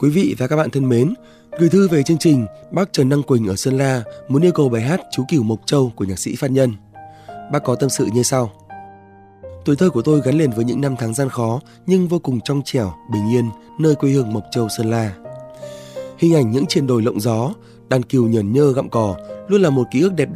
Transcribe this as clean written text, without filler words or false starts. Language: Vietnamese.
Quý vị và các bạn thân mến, gửi thư về chương trình, bác Trần Đăng Quỳnh ở Sơn La muốn yêu cầu bài hát Chú Cừu Mộc Châu của nhạc sĩ Phan Nhân. Bác có tâm sự như sau: Tuổi thơ của tôi gắn liền với những năm tháng gian khó nhưng vô cùng trong trẻo, bình yên nơi quê hương Mộc Châu Sơn La. Hình ảnh những triền đồi lộng gió, đàn cừu nhởn nhơ gặm cỏ luôn là một ký ức đẹp